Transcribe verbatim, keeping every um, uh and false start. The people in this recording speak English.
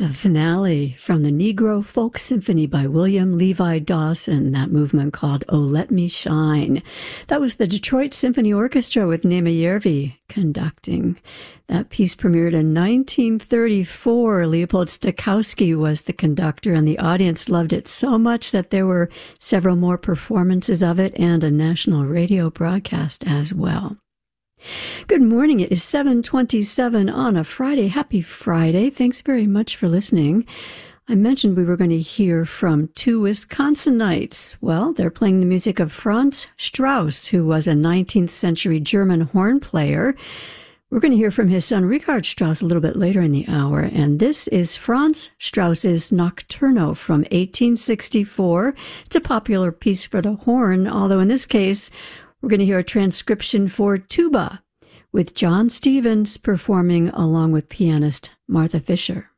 The finale from the Negro Folk Symphony by William Levi Dawson, that movement called Oh Let Me Shine. That was the Detroit Symphony Orchestra with Nema Järvi conducting. That piece premiered in nineteen thirty-four. Leopold Stokowski was the conductor, and the audience loved it so much that there were several more performances of it and a national radio broadcast as well. Good morning. It is seven twenty-seven on a Friday. Happy Friday. Thanks very much for listening. I mentioned we were going to hear from two Wisconsinites. Well, they're playing the music of Franz Strauss, who was a nineteenth century German horn player. We're going to hear from his son Richard Strauss a little bit later in the hour, and this is Franz Strauss's Nocturno from eighteen sixty-four. It's a popular piece for the horn, although in this case, we're going to hear a transcription for tuba with John Stevens performing along with pianist Martha Fisher.